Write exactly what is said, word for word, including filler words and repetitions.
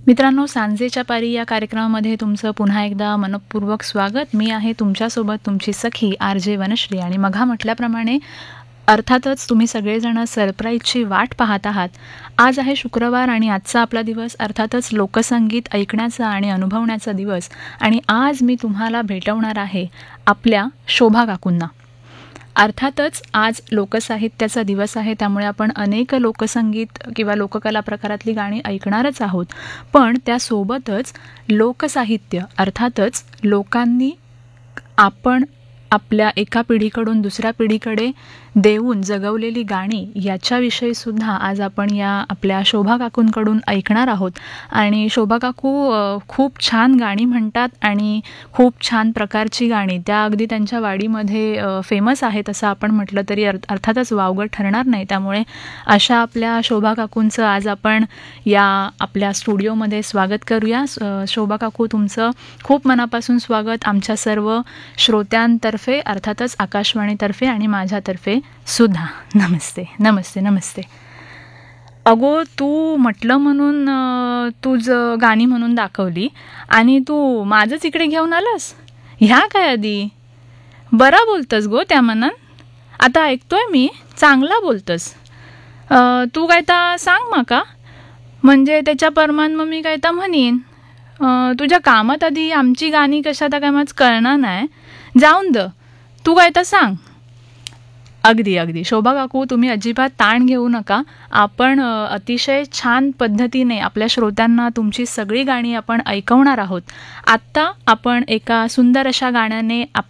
मित्रांनो, सांजेच्या पारी या कार्यक्रमामध्ये तुमचं पुन्हा एकदा मनपूर्वक स्वागत. मी आहे तुमच्यासोबत तुमची सखी आर जे वनश्री. आणि मघा म्हटल्याप्रमाणे अर्थातच तुम्ही सगळेजण सरप्राईजची वाट पाहत आहात. आज आहे शुक्रवार आणि आजचा आपला दिवस अर्थातच लोकसंगीत ऐकण्याचा आणि अनुभवण्याचा दिवस. आणि आज मी तुम्हाला भेटवणार आहे आपल्या शोभा काकूंना. अर्थातच आज लोकसाहित्याचा दिवस आहे, त्यामुळे आपण अनेक लोकसंगीत किंवा लोककला प्रकारातली गाणी ऐकणारच आहोत. पण त्यासोबतच लोकसाहित्य अर्थातच लोकांनी आपण आपल्या एका पिढीकडून दुसऱ्या पिढीकडे देऊन जगवलेली गाणी याच्याविषयीसुद्धा आज आपण या आपल्या शोभा काकूंकडून ऐकणार आहोत. आणि शोभा काकू खूप छान गाणी म्हणतात आणि खूप छान प्रकारची गाणी त्या अगदी त्यांच्या वाडीमध्ये फेमस आहेत असं आपण म्हटलं तरी अर्थ अर्थातच वावगं ठरणार नाही. त्यामुळे अशा आपल्या शोभा काकूंचं आज आपण या आपल्या स्टुडिओमध्ये स्वागत करूया. शोभा काकू, तुमचं खूप मनापासून स्वागत आमच्या सर्व श्रोत्यांतर्फे, अर्थातच आकाशवाणीतर्फे आणि माझ्यातर्फे सुद्धा. नमस्ते नमस्ते नमस्ते. अगो, तू म्हटलं म्हणून तू ज गाणी म्हणून दाखवली आणि तू माझंच इकडे घेऊन आलास. ह्या काय आधी बरा बोलतस गो त्या मनान. आता ऐकतोय मी, चांगला बोलतस. तू काय ता सांग माका, म्हणजे त्याच्या परमान मग मी काय ता म्हणीन. तुझ्या कामात आधी आमची गाणी कशा तर काय माझं कळणार नाही. जाऊन द, तू काय तर सांग. अगदी अगदी शोभा काकू, तुम्ही अजिबात ताण घेऊ नका. आपण अतिशय छान पद्धतीने आपल्या श्रोत्यांना तुमची सगळी गाणी आपण ऐकवणार आहोत. आत्ता आपण एका सुंदर अशा गाण्याने आप